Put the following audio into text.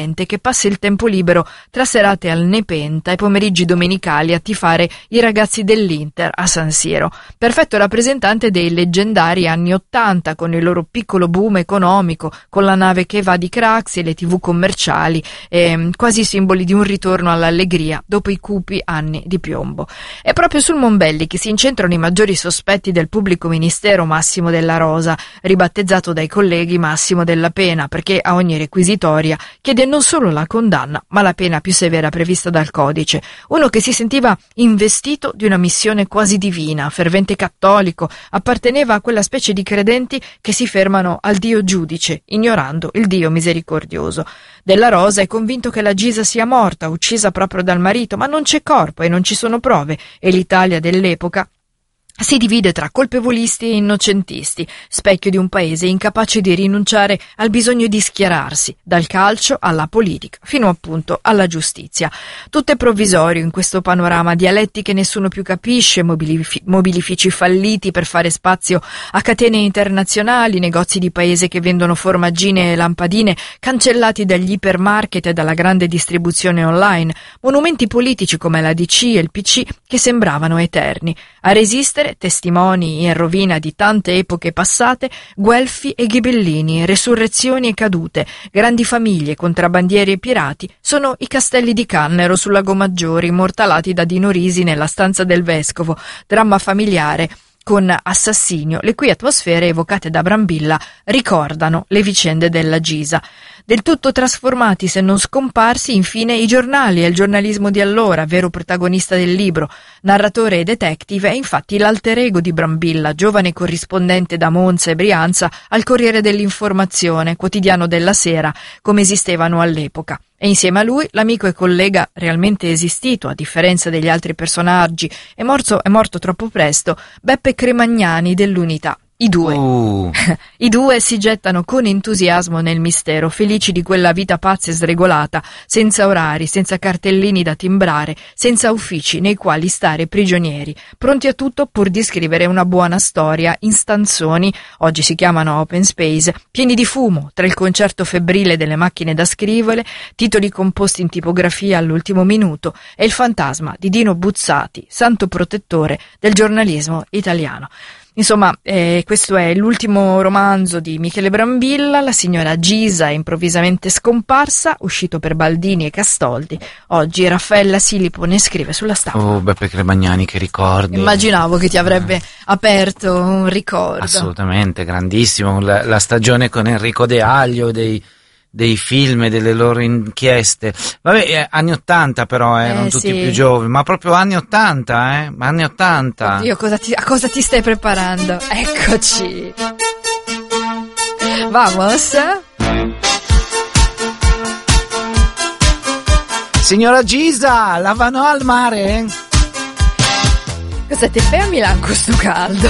gente che passa il tempo libero tra serate al Nepenta e pomeriggi domenicali a tifare i ragazzi dell'Inter a San Siro. Perfetto rappresentante dei leggendari anni '80, con il loro piccolo boom economico, con la nave che va di Craxi e le TV commerciali, quasi simboli di un ritorno all'allegria dopo i cupi anni di piombo. È proprio sul Mombelli che si incentrano i maggiori sospetti del pubblico ministero Massimo Della Rosa, ribattezzato dai colleghi Massimo Della Pena, perché a ogni requisitoria chiede non solo la condanna, ma la pena più severa prevista dal codice. Uno che si sentiva investito di una missione quasi divina, fervente cattolico, apparteneva a quella specie di credenti che si fermano al Dio giudice, ignorando il Dio misericordioso. Della Rosa è convinto che la Gisa sia morta, uccisa proprio dal marito, ma non c'è corpo e non ci sono prove, e l'Italia dell'epoca si divide tra colpevolisti e innocentisti, specchio di un paese incapace di rinunciare al bisogno di schierarsi, dal calcio alla politica, fino appunto alla giustizia. Tutto è provvisorio in questo panorama, dialetti che nessuno più capisce, mobilifici falliti per fare spazio a catene internazionali, negozi di paese che vendono formaggine e lampadine cancellati dagli ipermarket e dalla grande distribuzione online, monumenti politici come la DC e il PC che sembravano eterni. A resistere, testimoni in rovina di tante epoche passate, guelfi e ghibellini, resurrezioni e cadute, grandi famiglie, contrabbandieri e pirati, sono i castelli di Cannero sul Lago Maggiore, immortalati da Dino Risi nella stanza del vescovo, dramma familiare con assassinio, le cui atmosfere evocate da Brambilla ricordano le vicende della Gisa. Del tutto trasformati, se non scomparsi, infine i giornali e il giornalismo di allora, vero protagonista del libro. Narratore e detective è infatti l'alter ego di Brambilla, giovane corrispondente da Monza e Brianza al Corriere dell'Informazione, quotidiano della sera, come esistevano all'epoca. E insieme a lui l'amico e collega realmente esistito, a differenza degli altri personaggi, è morto troppo presto, Beppe Cremagnani dell'Unità. I due si gettano con entusiasmo nel mistero, felici di quella vita pazza e sregolata, senza orari, senza cartellini da timbrare, senza uffici nei quali stare prigionieri, pronti a tutto pur di scrivere una buona storia in stanzoni, oggi si chiamano open space, pieni di fumo, tra il concerto febbrile delle macchine da scrivere, titoli composti in tipografia all'ultimo minuto e il fantasma di Dino Buzzati, santo protettore del giornalismo italiano. Insomma, questo è l'ultimo romanzo di Michele Brambilla, La signora Gisa è improvvisamente scomparsa, uscito per Baldini e Castoldi. Oggi Raffaella Silipo ne scrive sulla Stampa. Oh, Beppe Cremagnani, che ricordi. Immaginavo che ti avrebbe aperto un ricordo. Assolutamente, grandissimo. La stagione con Enrico De Aglio, dei film e delle loro inchieste. Vabbè, anni '80 però, erano tutti più giovani, ma proprio anni '80, anni '80. Oddio, a cosa ti stai preparando? Eccoci. Vamos. Signora Gisa, lavano al mare? Cosa te fai a Milano con sto caldo?